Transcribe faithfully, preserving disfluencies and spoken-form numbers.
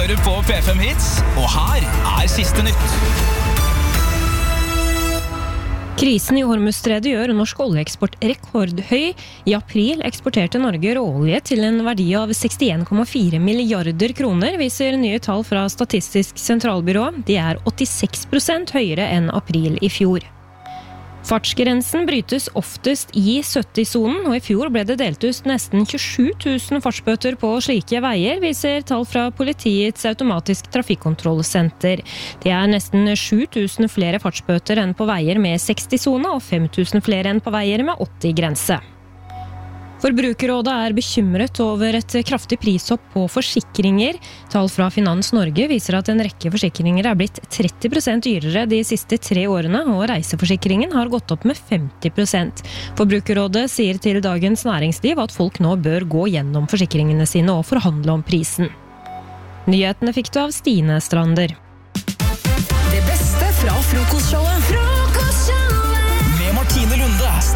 hører på P fem Hits, og her er siste nytt. Krisen i Hormuzstredet gjør norsk oljeeksport rekordhøy. I april eksporterte Norge råolje til en verdi av sekstien komma fire milliarder kroner, viser nye tall fra Statistisk sentralbyrå. De er åttiseks prosent høyere enn april i fjor. Fartsgrensen brytes oftest i sytti-sonen, og i fjor ble det delt ut nesten tjuesju tusen fartsbøter på slike veier, viser tall fra politiets automatisk trafikkontrollsenter. Det er nesten sju tusen flere fartsbøter enn på veier med seksti-sone, og fem tusen flere enn på veier med åtti-grense. Forbrukerrådet er bekymret over et kraftig prishopp på forsikringer. Tall fra Finans Norge viser at en rekke forsikringer er blitt tretti prosent dyrere de siste tre årene, og reiseforsikringen har gått opp med femti prosent. Forbrukerrådet sier til Dagens Næringsliv at folk nå bør gå gjennom forsikringene sine og forhandle om prisen. Nyhetene fikk du av Stine Strander. Det beste fra frokostshowet.